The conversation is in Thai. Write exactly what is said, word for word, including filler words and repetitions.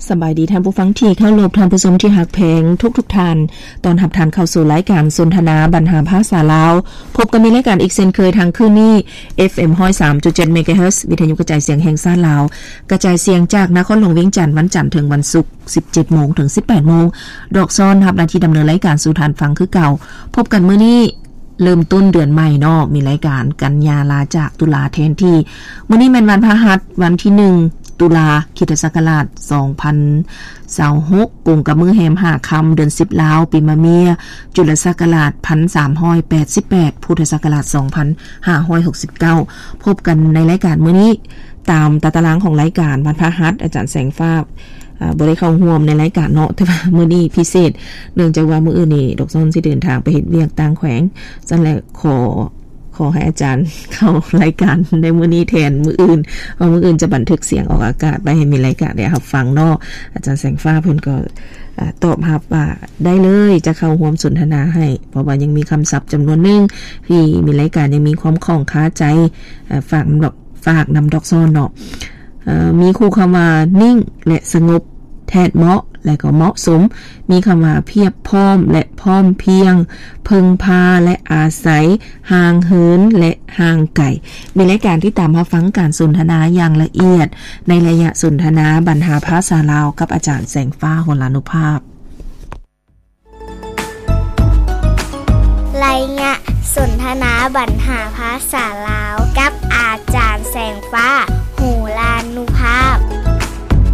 สบายดีท่านผู้ฟังที่เข้ารบท่านผู้ชมที่หักแพงทุกๆท่านตอนรับท่านเข้าสู่รายการสนทนาบรรหาภาษาลาวพบกันมีรายการอีกเช่นเคยทางคืนนี้ เอฟ เอ็ม หนึ่งศูนย์สามจุดเจ็ด เมกะเฮิรตซ์ วิทยุกระจายเสียงแห่งชาติลาวกระจายเสียงจากนครหลวงเวียงจันทน์วันจันทร์ถึงวันศุกร์ สิบเจ็ดโมง ถึง สิบแปดโมงดอกซ้อนรับหน้าที่ดำเนินรายการสู่ท่านฟังคือเก่าพบกันมื้อนี้เริ่มต้นเดือนใหม่เนาะมีรายการกันยาลาจากตุลาแทนที่มื้อนี้แม่นวันพฤหัสวันที่หนึ่งตุลาคริสตศักราชสองพันยี่สิบหกกุงกับมือแฮมห้าค่ำเดือนสิบลาวปีมะเมียจุลศักราชหนึ่งพันสามร้อยแปดสิบแปดพุทธศักราชสองพันห้าร้อยหกสิบเก้าพบกันในรายการมื้อนี้ตามตารางของรายการวันพฤหัสอาจารย์แสงฟ้าอ่าบ่ได้เข้าร่วมในรายการเนาะแต่ว่ามื้อนี้พิเศษเนื่องจากว่ามื้ออื่นนี่ดอกซ้อนสิเดินทางไปเฮ็ดเวียกต่างแขวงซั่นแหละขอขอให้อาจารย์เข้ารายการในมื้อนี้แทนมื้ออื่นเพราะมื้ออื่นจะบันทึกเสียงออกอากาศไปให้มีรายการได้รับฟังเนาะอาจารย์แสงฟ้าเพิ่นก็ตอบรับว่าได้เลยจะเข้าร่วมสนทนาให้เพราะว่ายังมีคำศัพท์จำนวนนึงที่มีรายการยังมีความคล่องค้าใจฝากดอกฝากนำดอกซ้อนเนาะมีคู่คำว่านิ่งและสงบแท้เหมาะและก็เหมาะสมมีคำว่าเพียบพร้อมและพร้อมเพียงพึงพาและอาศัยห่างเหินและห่างไกลมีรายการที่ตามมาฟังการสนทนาอย่างละเอียดในระยะสนทนาบรรหาภาษาลาวกับอาจารย์แสงฟ้าโหรานุภาพรายงานสนทนาบรรหาภาษาลาวกับอาจารย์แสงฟ้าโหรานุภาพ